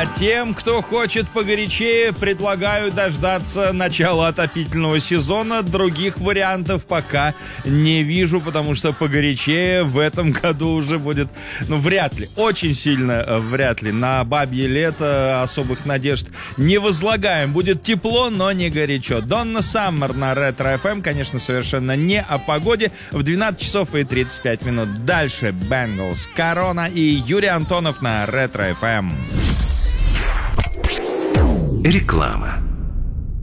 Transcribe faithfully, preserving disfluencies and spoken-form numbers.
тем, кто хочет погорячее, предлагаю дождаться начала отопительного сезона. Других вариантов пока не вижу, потому что погорячее в этом году уже будет, ну, вряд ли, очень сильно вряд ли. На бабье лето особых надежд не возлагаем. Будет тепло, но не горячо. Донна Саммер на Ретро эф эм, конечно, совершенно не о погоде. В двенадцать часов и тридцать пять минут. Дальше Бенглс, Корона и Юрий Антонов на Ретро эф эм. Реклама.